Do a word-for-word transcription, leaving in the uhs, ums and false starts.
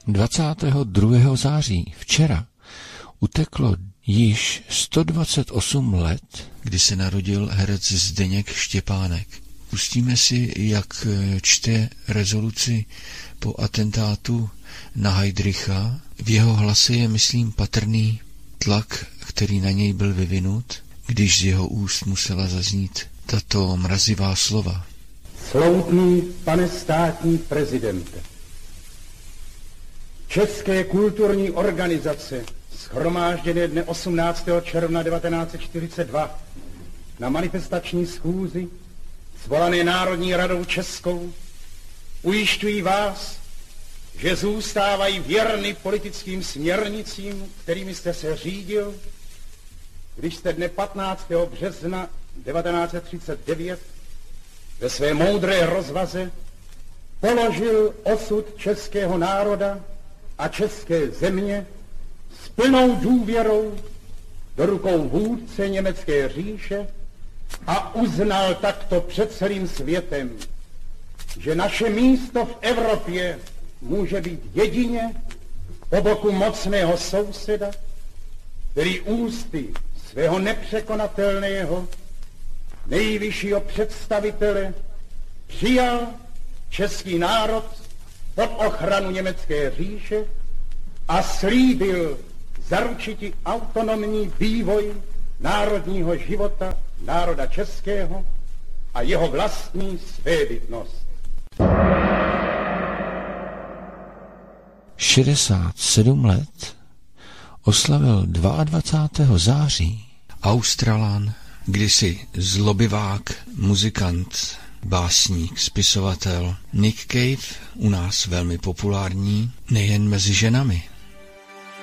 dvacátého druhého září, včera, uteklo již sto dvacet osm let, kdy se narodil herec Zdeněk Štěpánek. Pustíme si, jak čte rezoluci po atentátu na Heydricha. V jeho hlase je, myslím, patrný tlak, který na něj byl vyvinut, když z jeho úst musela zaznít tato mrazivá slova. Sloutný pane státní prezidente, české kulturní organizace shromážděné dne osmnáctého června devatenáct set čtyřicet dva na manifestační schůzi svolané Národní radou českou ujišťují vás, že zůstávají věrny politickým směrnicím, kterými jste se řídil, když jste dne patnáctého března devatenáct set třicet devět ve své moudré rozvaze položil osud českého národa a české země s plnou důvěrou do rukou vůdce německé říše a uznal takto před celým světem, že naše místo v Evropě může být jedině po boku mocného souseda, který ústy svého nepřekonatelného nejvyššího představitele přijal český národ pod ochranu německé říše a slíbil zaručiti autonomní vývoj národního života národa českého a jeho vlastní svébytnost. šedesát sedm let oslavil dvacátého druhého září Australan, kdysi zlobivák, muzikant, básník, spisovatel Nick Cave, u nás velmi populární, nejen mezi ženami,